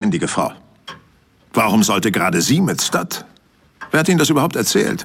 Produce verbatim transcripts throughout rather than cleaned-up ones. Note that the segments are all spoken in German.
bodenständige Frau. Warum sollte gerade sie mit Stud? Wer hat Ihnen das überhaupt erzählt?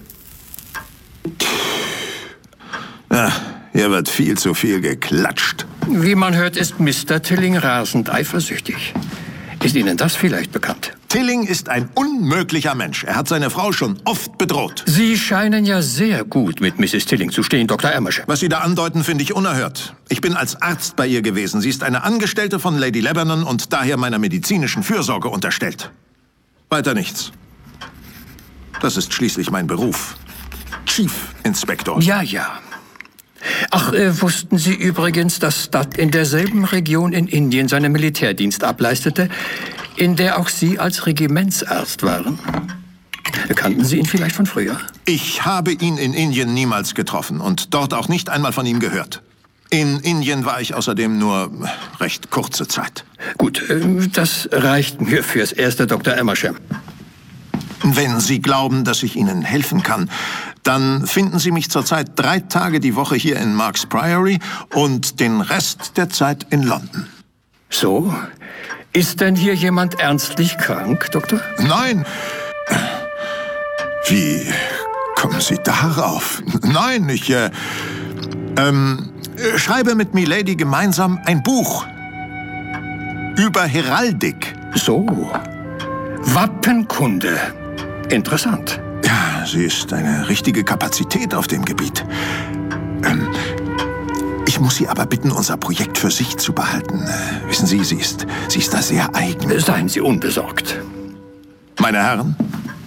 Ja, hier wird viel zu viel geklatscht. Wie man hört, ist Mister Tilling rasend eifersüchtig. Ist Ihnen das vielleicht bekannt? Tilling ist ein unmöglicher Mensch. Er hat seine Frau schon oft bedroht. Sie scheinen ja sehr gut mit Misses Tilling zu stehen, Doktor Amersham. Was Sie da andeuten, finde ich unerhört. Ich bin als Arzt bei ihr gewesen. Sie ist eine Angestellte von Lady Lebanon und daher meiner medizinischen Fürsorge unterstellt. Weiter nichts. Das ist schließlich mein Beruf. Chief Inspector. Ja, ja. Ach, äh, wussten Sie übrigens, dass Stud in derselben Region in Indien seinen Militärdienst ableistete, in der auch Sie als Regimentsarzt waren? Kannten Sie ihn vielleicht von früher? Ich habe ihn in Indien niemals getroffen und dort auch nicht einmal von ihm gehört. In Indien war ich außerdem nur recht kurze Zeit. Gut, äh, das reicht mir fürs Erste, Doktor Amersham. Wenn Sie glauben, dass ich Ihnen helfen kann, dann finden Sie mich zurzeit drei Tage die Woche hier in Marks Priory und den Rest der Zeit in London. So? Ist denn hier jemand ernstlich krank, Doktor? Nein. Wie kommen Sie darauf? Nein, ich äh, ähm, schreibe mit Milady gemeinsam ein Buch über Heraldik. So. Wappenkunde. Interessant. Ja, sie ist eine richtige Kapazität auf dem Gebiet. Ähm, ich muss Sie aber bitten, unser Projekt für sich zu behalten. Äh, wissen Sie, sie ist, sie ist da sehr eigen. Seien Sie unbesorgt. Meine Herren?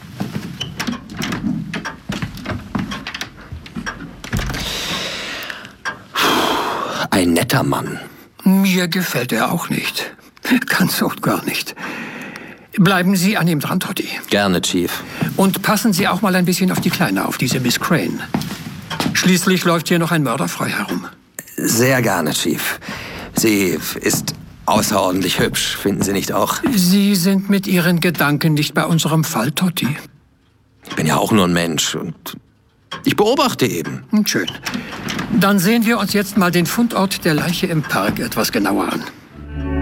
Ein netter Mann. Mir gefällt er auch nicht. Ganz und gar nicht. Bleiben Sie an ihm dran, Toddy. Gerne, Chief. Und passen Sie auch mal ein bisschen auf die Kleine, auf diese Miss Crane. Schließlich läuft hier noch ein Mörder frei herum. Sehr gerne, Chief. Sie ist außerordentlich hübsch, finden Sie nicht auch? Sie sind mit Ihren Gedanken nicht bei unserem Fall, Toddy. Ich bin ja auch nur ein Mensch und ich beobachte eben. Schön. Dann sehen wir uns jetzt mal den Fundort der Leiche im Park etwas genauer an.